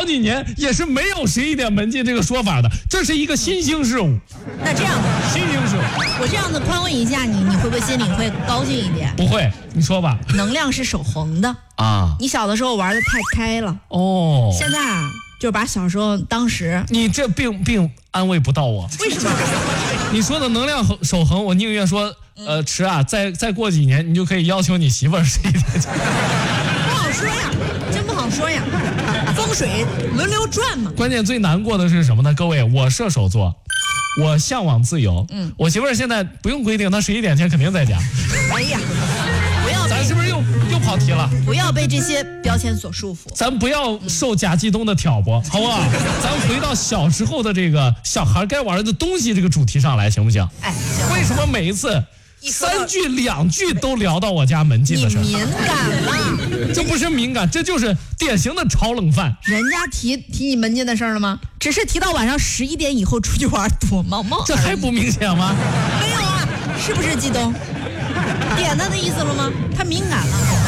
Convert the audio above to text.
好几年也是没有11点门禁这个说法的，这是一个新兴事物。 那这样， 新兴事物， 我这样子宽慰一下你，你会不会心里会高兴一点？ 不会，你说吧。 能量是守恒的啊， 你小的时候玩的太开了哦， 现在啊，就是把小时候当时， 你这并安慰不到我。 为什么？ 你说的能量守恒，我宁愿说，迟啊，再过几年，你就可以要求你媳妇儿11点。 不好说呀，真不好说呀，风水轮流转嘛。 关键最难过的是什么呢？各位，我射手座，我向往自由。我媳妇儿现在不用规定，她11点前肯定在家。 哎呀，不要， 咱是不是又跑题了？ 不要被这些标签所束缚。 咱不要受贾继东的挑拨，好不好？咱回到小时候的这个小孩该玩的东西这个主题上来，行不行？ 哎， 为什么每一次3句2句都聊到我家门禁的事？ 你敏感了， 这不是敏感，这就是典型的炒冷饭。 人家提你门禁的事儿了吗？只是提到晚上11点以后出去玩躲猫猫， 这还不明显吗？ 没有啊，是不是季东？点他的意思了吗？他敏感了。